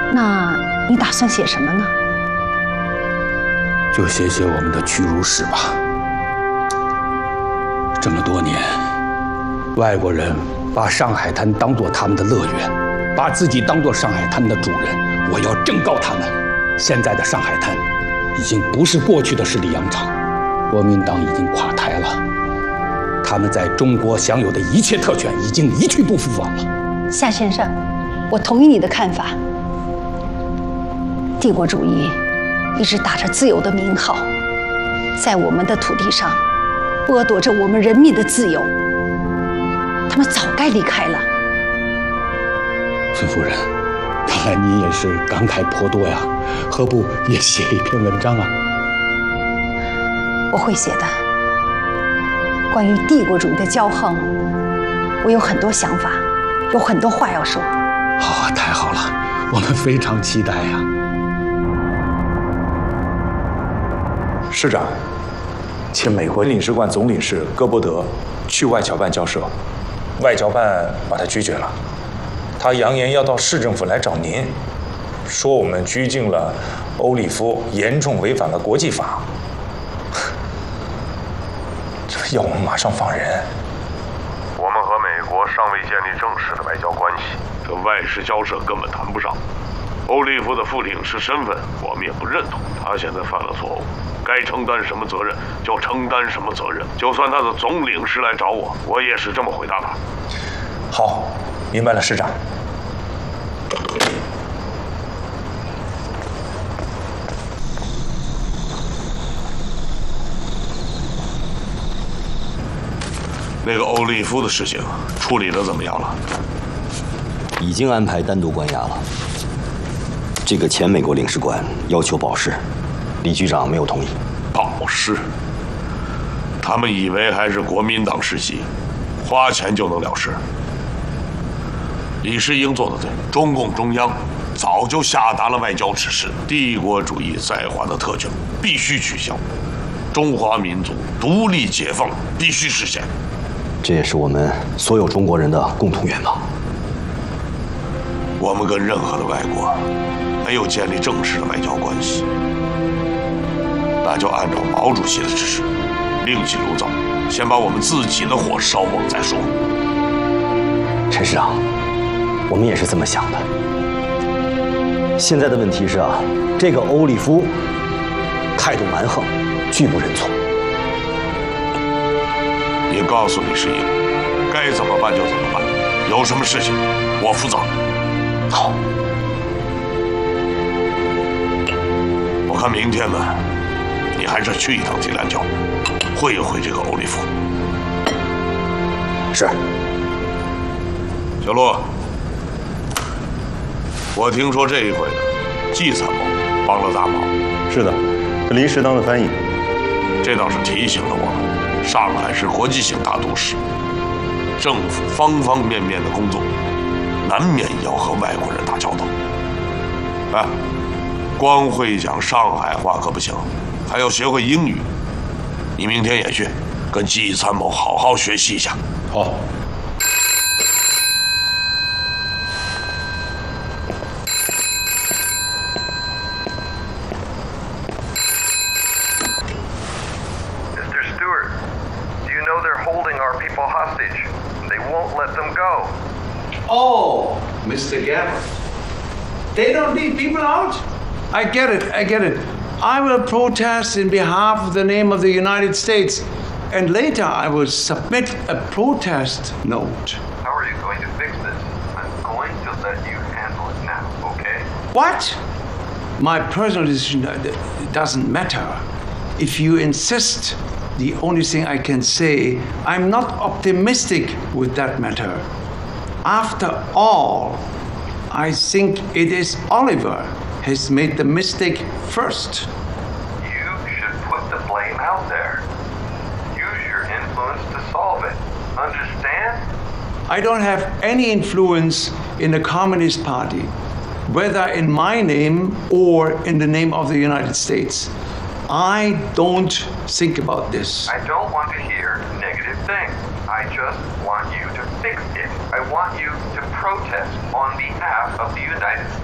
那你打算写什么呢？ 就写写我们的屈辱史吧。这么多年，外国人把上海滩当作他们的乐园，把自己当作上海滩的主人。我要正告他们，现在的上海滩已经不是过去的十里洋场，国民党已经垮台了，他们在中国享有的一切特权已经一去不复返了。 夏先生，我同意你的看法。帝国主义一直打着自由的名号，在我们的土地上剥夺着我们人民的自由，他们早该离开了。 孙夫人，看来你也是感慨颇多呀，何不也写一篇文章啊？ 我会写的。关于帝国主义的骄横，我有很多想法，有很多话要说。 好啊，太好了，我们非常期待呀。 市长，请美国领事馆总领事戈伯德去外交办交涉，外交办把他拒绝了。他扬言要到市政府来找您，说我们拘禁了欧里夫，严重违反了国际法，要我们马上放人。 我们和美国尚未建立正式的外交关系，这外事交涉根本谈不上。欧利夫的副领事身份我们也不认同，他现在犯了错误，该承担什么责任就承担什么责任。就算他的总领事来找我，我也是这么回答他。 好，明白了，市长。 那个欧利夫的事情处理得怎么样了？ 已经安排单独关押了。这个前美国领事馆要求保释，李局长没有同意。 保释？他们以为还是国民党世袭，花钱就能了事。李世英做得对，中共中央早就下达了外交指示，帝国主义在华的特权必须取消，中华民族独立解放必须实现。 这也是我们所有中国人的共同愿望。 我们跟任何的外国没有建立正式的外交关系，那就按照毛主席的指示，另起炉灶，先把我们自己的火烧旺再说。 陈市长，我们也是这么想的。现在的问题是啊，这个欧利夫态度蛮横，拒不认错。 你告诉李世英，该怎么办就怎么办，有什么事情我负责。 好。 我看明天呢，你还是去一趟金兰桥，会一会这个欧利夫。 是。 小陆，我听说这一回呢，季参谋帮了大忙。 是的，临时当的翻译。 这倒是提醒了我们，上海是国际性大都市，政府方方面面的工作，难免要和外国人打交道。哎，光会讲上海话可不行，还要学会英语。你明天也去，跟季参谋好好学习一下。 好。 Oh, Mr. Gabbard. They don't leave people out? I get it, I get it. I will protest in behalf of the name of the United States, and later I will submit a protest note. How are you going to fix this? I'm going to let you handle it now, okay? What? My personal decision doesn't matter. If you insist, the only thing I can say, I'm not optimistic with that matter. After all, I think it is Oliver has made the mistake first. You should put the blame out there. Use your influence to solve it. Understand? I don't have any influence in the Communist Party, whether in my name or in the name of the United States. I don't think about this. I don't want to hear negative things. I just want you to fix it. I want you to protest on behalf of the United States.